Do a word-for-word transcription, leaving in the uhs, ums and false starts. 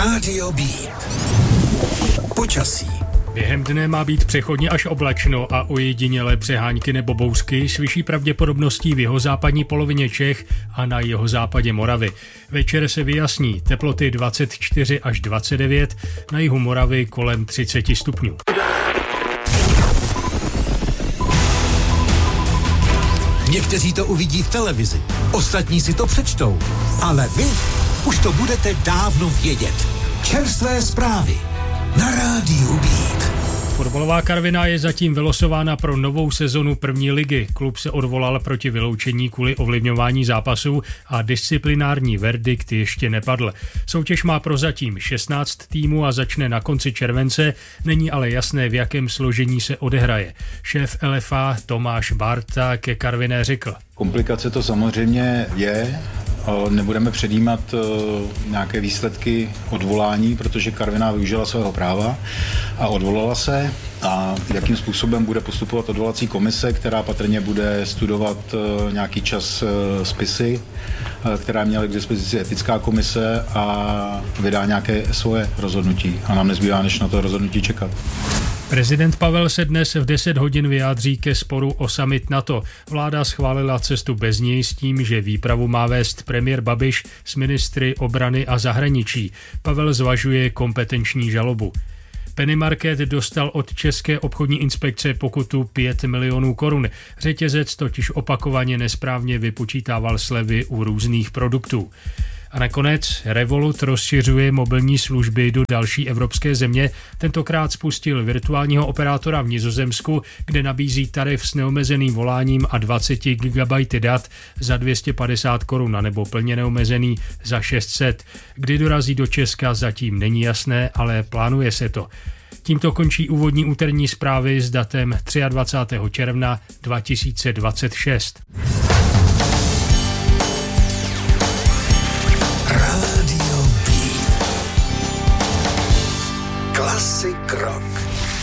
Rádio Beat. Počasí. Během dne má být přechodně až oblačno a ojedinělé přehánky nebo bouřky s vyšší pravděpodobností v jihozápadní polovině Čech a na jihozápadě Moravy. Večer se vyjasní, teploty dvacet čtyři až dvacet devět, na jihu Moravy kolem třicet stupňů. Někteří to uvidí v televizi, ostatní si to přečtou, ale vy už to budete dávno vědět. Čerstvé zprávy na Rádiu Beat. Fotbalová Karviná je zatím vylosována pro novou sezonu první ligy. Klub se odvolal proti vyloučení kvůli ovlivňování zápasů a disciplinární verdikt ještě nepadl. Soutěž má prozatím šestnáct týmů a začne na konci července, není ale jasné, v jakém složení se odehraje. Šéf L F A Tomáš Bárta ke Karviné řekl. Komplikace to samozřejmě je. Nebudeme předjímat nějaké výsledky odvolání, protože Karviná využila svého práva a odvolala se. A jakým způsobem bude postupovat odvolací komise, která patrně bude studovat nějaký čas spisy, která měla k dispozici etická komise a vydá nějaké svoje rozhodnutí. A nám nezbývá, než na to rozhodnutí čekat. Prezident Pavel se dnes v deset hodin vyjádří ke sporu o summit NATO. Vláda schválila cestu bez něj s tím, že výpravu má vést premiér Babiš s ministry obrany a zahraničí. Pavel zvažuje kompetenční žalobu. Penny Market dostal od České obchodní inspekce pokutu pět milionů korun. Řetězec totiž opakovaně nesprávně vypočítával slevy u různých produktů. A nakonec Revolut rozšiřuje mobilní služby do další evropské země. Tentokrát spustil virtuálního operátora v Nizozemsku, kde nabízí tarif s neomezeným voláním a dvacet gigabajtů dat za dvě stě padesát korun, nebo plně neomezený za šest set. Kdy dorazí do Česka, zatím není jasné, ale plánuje se to. Tímto končí úvodní úterní zprávy s datem dvacátého třetího června dva tisíce dvacet šest.